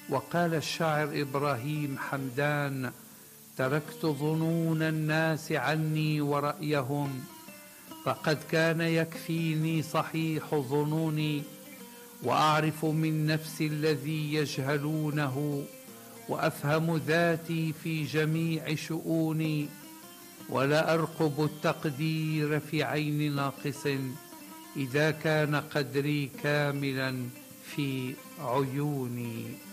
وقال الشاعر إبراهيم حمدان: تركت ظنون الناس عني ورأيهم، فقد كان يكفيني صحيح ظنوني، وأعرف من نفسي الذي يجهلونه، وأفهم ذاتي في جميع شؤوني، ولا أرقب التقدير في عين ناقص إذا كان قدري كاملا في عيوني.